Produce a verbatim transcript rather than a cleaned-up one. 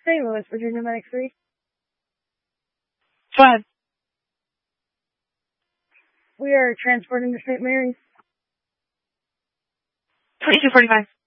Saint Louis, Virginia, Medic three. Go ahead. We are transporting to Saint Mary's. twenty-two forty-five.